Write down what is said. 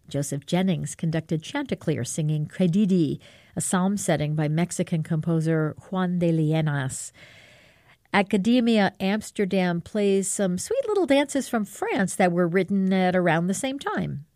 Joseph Jennings conducted Chanticleer singing Credidi, a psalm setting by Mexican composer Juan de Lienas. Academia Amsterdam plays some sweet little dances from France that were written at around the same time.